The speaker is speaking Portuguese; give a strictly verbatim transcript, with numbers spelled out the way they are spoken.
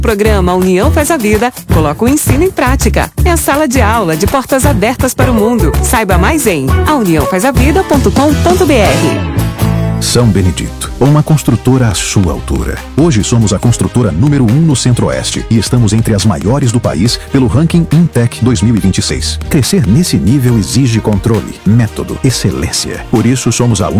Programa União Faz a Vida coloca o ensino em prática. É a sala de aula de portas abertas para o mundo. Saiba mais em a união faz a vida ponto com ponto br. São Benedito, uma construtora à sua altura. Hoje somos a construtora número um no Centro-Oeste e estamos entre as maiores do país pelo ranking Intec dois mil e vinte e seis. Crescer nesse nível exige controle, método, excelência. Por isso somos a